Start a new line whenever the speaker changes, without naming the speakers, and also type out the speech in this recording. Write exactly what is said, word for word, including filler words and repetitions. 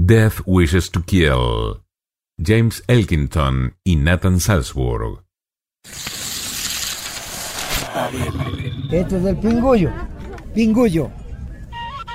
Death Wishes to Kill, James Elkington y Nathan Salzburg.
Este es el pingullo, pingullo.